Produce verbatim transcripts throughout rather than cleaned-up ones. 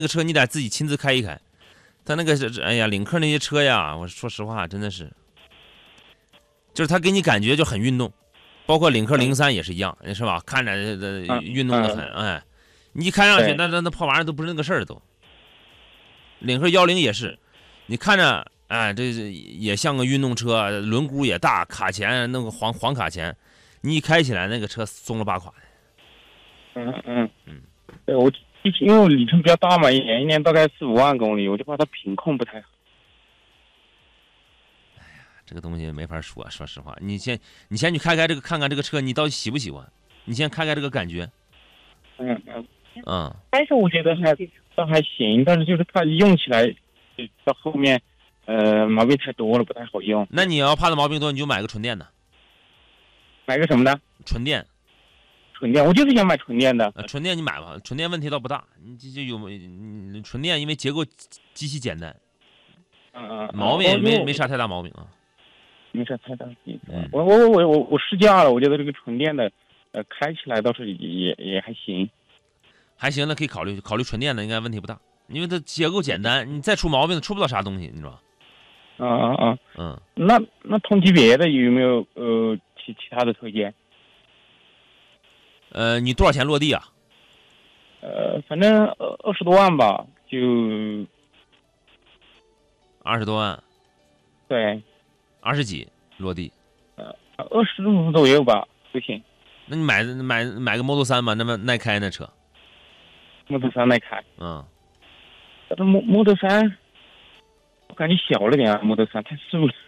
这个车你得自己亲自开一开。他那个是，哎呀，领克那些车呀，我说实话，真的是，就是他给你感觉就很运动，包括领克零三也是一样，是吧？看着这运动的很，哎，你一开上去，那那那破玩意儿都不是那个事儿都。领克幺零也是，你看着，哎，这也像个运动车，轮毂也大，卡钳那个黄黄卡钳，你一开起来，那个车松了八垮的。 嗯嗯嗯，对我。因为我里程比较大嘛，一年一年大概四五万公里，我就怕它品控不太好。 哎呀，这个东西没法说，说实话，你先你先去开开这个，看看这个车你到底喜不喜欢，你先开开这个感觉。 嗯嗯嗯， 但是我觉得还倒还行，但是就是它用起来到后面，呃，毛病太多了，不太好用。 那你要怕它毛病多，你就买个纯电的。 买个什么的？ 纯电。 纯电，我就是想买纯电的。 呃，纯电你买吧，纯电问题倒不大。你这就有你纯电，因为结构极其简单， 嗯嗯， 毛病也没没啥太大毛病啊， 没啥太大病。嗯，我我我我我试驾了，我觉得这个纯电的，呃，开起来倒是也也还行， 还行，那可以考虑考虑纯电的，应该问题不大，因为它结构简单，你再出毛病出不到啥东西，你知道吧？ 啊啊啊， 嗯， 那那同级别的有没有呃其其他的推荐？ 呃，你多少钱落地啊？ 呃，反正二二十多万吧，就二十多万。 对， 二十几落地。 呃，二十五左右吧，就行。 那你买买买个 Model 三吧，那么耐开那车。 Model 三耐开。 嗯。 但是 Model 三，我感觉小了点啊 ，Model 三太素了。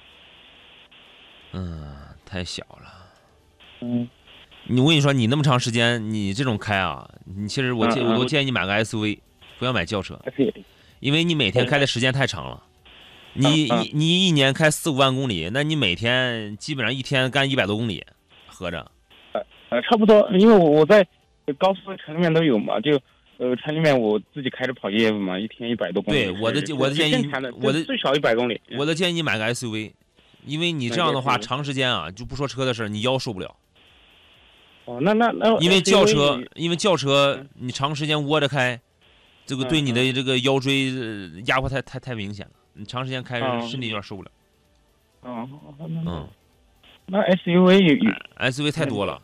嗯，太小了。 嗯。 你我跟你说，你那么长时间，你这种开啊，你其实我建、嗯、我建议你买个 S U V， 不要买轿车，因为你每天开的时间太长了。你一你一年开四五万公里，那你每天基本上一天干一百多公里，合着。 呃，差不多，因为我我在高速城里面都有嘛，就呃城里面我自己开着跑业务嘛，一天一百多公里。 对，我的我的建议，我的最少一百公里。 我的建议你买个 S U V， 因为你这样的话，长时间啊，就不说车的事，你腰受不了。 哦，那那那， 因为轿车，因为轿车你长时间窝着开，这个对你的这个腰椎压迫太太太明显了，你长时间开身体有点受不了。 哦， 嗯， 那 S U V 有有 S U V 太多了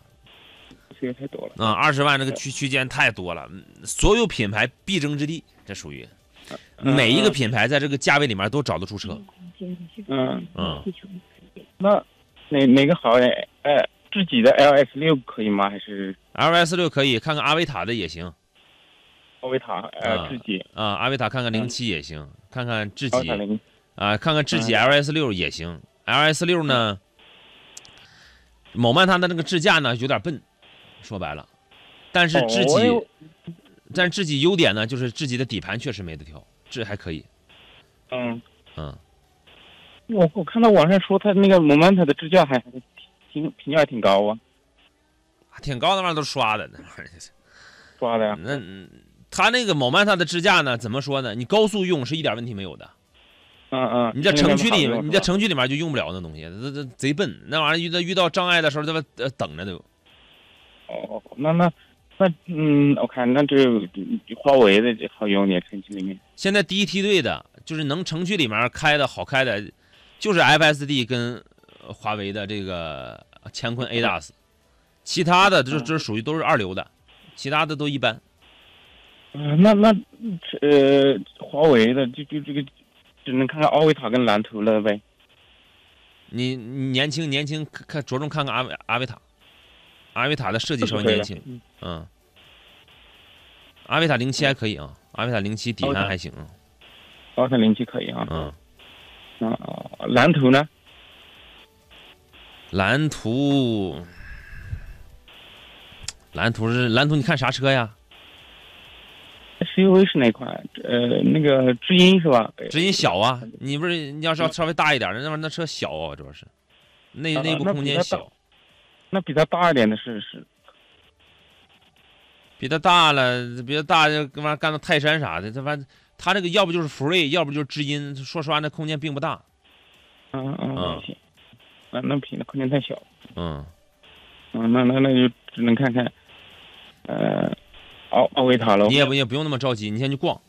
，S U V 太多了啊，二十万这个区区间太多了，所有品牌必争之地，这属于每一个品牌在这个价位里面都找得出车。 嗯嗯， 那哪哪个好哎？哎。智己的 L S 六可以吗？还是 L S 六可以，看看阿维塔的也行。 阿维塔呃，智己啊，阿维塔看看零七也行，看看智己啊，看看智己 L S 六也行。L S 六呢，某曼它的那个支架呢有点笨，说白了，但是智己，但是智己优点呢就是智己的底盘确实没得挑，这还可以。 嗯嗯， 我我看到网上说它那个某曼它的支架还。评评价还挺高啊， 挺高，那玩意儿都刷的，那玩意儿刷的呀。 那它那个某曼它的支架呢，怎么说呢？你高速用是一点问题没有的。 嗯嗯。 你在城区里，你在城区里面就用不了那东西，这这贼笨，那玩意儿遇到遇到障碍的时候，这不等着都。 哦，那那那嗯，我看那只有华为的好用点，城区里面。 现在第一梯队的，就是能城区里面开的好开的，就是 F S D 跟。华为的这个乾坤 A D A S， 其他的这这属于都是二流的，其他的都一般。 嗯、呃，那那呃，华为的就就这个只能看看阿维塔跟蓝图了呗。 你你年轻年轻看着重看看阿维阿维塔，阿维塔的设计稍微年轻，嗯，阿维塔零七还可以啊，阿维塔零七底盘还行啊。 阿维塔零七可以啊。 嗯。 啊，蓝图呢？ 蓝图，蓝图是蓝图，你看啥车呀 ？S U V 是哪款？呃，那个知音是吧？ 知音小啊，你不是你要是要稍微大一点的，那玩意儿那车小啊，主要是内内部空间小。 那比它大一点的是是？ 比它大了，比它大就干嘛干到泰山啥的，这反正它这个要不就是福瑞，要不就是知音，说实话那空间并不大。 嗯嗯行。那那品的空间太小， 嗯， 嗯，那那那就只能看看，呃， 奥奥维塔喽。 你也不也不用那么着急，你先去逛。